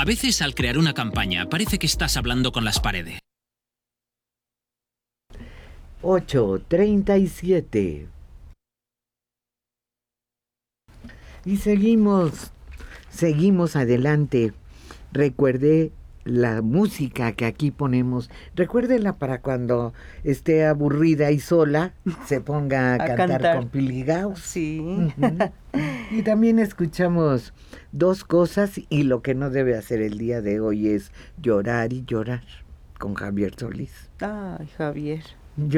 A veces al crear una campaña parece que estás hablando con las paredes. 8:37. Y seguimos adelante. Recuerde la música que aquí ponemos. Recuérdela para cuando esté aburrida y sola, se ponga a cantar con Pili Gauss. Sí. Uh-huh. Y también escuchamos Dos cosas y lo que no debe hacer el día de hoy es llorar y llorar con Javier Solís. Ay, Javier.